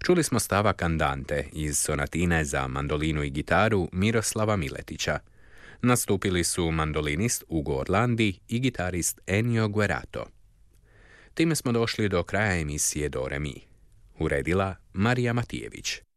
Čuli smo stavak Andante iz sonatine za mandolinu i gitaru Miroslava Miletića. Nastupili su mandolinist Ugo Orlandi i gitarist Ennio Guerrato. Time smo došli do kraja emisije Do Re Mi. Uredila Marija Matijević.